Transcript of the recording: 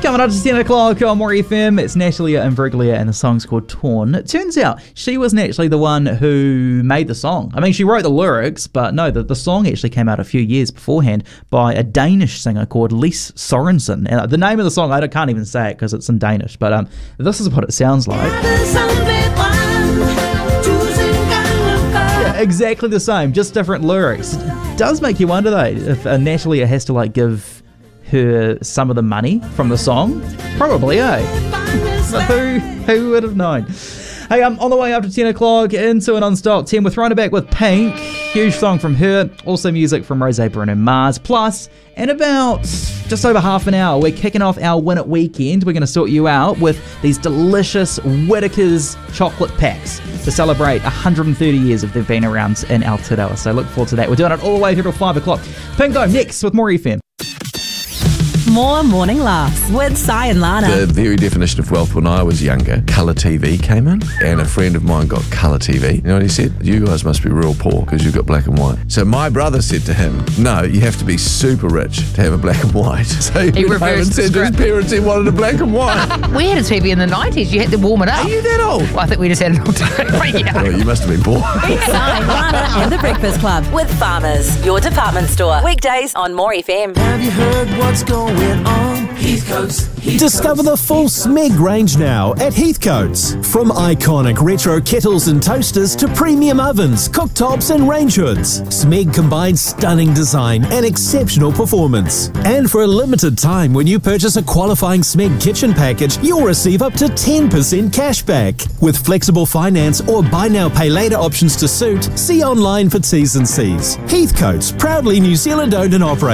Coming up to 10 o'clock on More FM, it's Natalia Imbruglia and the song's called Torn. It turns out she wasn't actually the one who made the song. I mean, she wrote the lyrics, but no, the song actually came out a few years beforehand by a Danish singer called Lise Sorensen. And the name of the song, I can't even say it because it's in Danish, but this is what it sounds like. Yeah, exactly the same, just different lyrics. It does make you wonder, though, if Natalia has to give her some of the money from the song. Probably, who would have known? Hey, on the way up to 10 o'clock into an non-stop 10, we're throwing it back with Pink. Huge song from her. Also music from Rosé Bruno Mars. Plus, in about just over half an hour, we're kicking off our Win It weekend. We're going to sort you out with these delicious Whittaker's chocolate packs to celebrate 130 years if they've been around in Aotearoa. So look forward to that. We're doing it all the way through till 5 o'clock. Pink though, next with More FM. More morning laughs with Sai and Lana. The very definition of wealth when I was younger, colour TV came in, and a friend of mine got colour TV. You know what he said? You guys must be real poor because you've got black and white. So my brother said to him, no, you have to be super rich to have a black and white. So he went home and said to his parents he wanted a black and white. We had a TV in the 90s. You had to warm it up. Are you that old? Well, I think we just had it all day. Yeah. Well, you must have been poor. Sai, Lana and the Breakfast Club with Farmers, your department store. Weekdays on More FM. Have you heard what's going on? Heathcote's. Discover the full Smeg range now at Heathcote's. From iconic retro kettles and toasters to premium ovens, cooktops and range hoods, Smeg combines stunning design and exceptional performance. And for a limited time, when you purchase a qualifying Smeg kitchen package, you'll receive up to 10% cash back. With flexible finance or buy now pay later options to suit, see online for T's and C's. Heathcote's, proudly New Zealand owned and operated.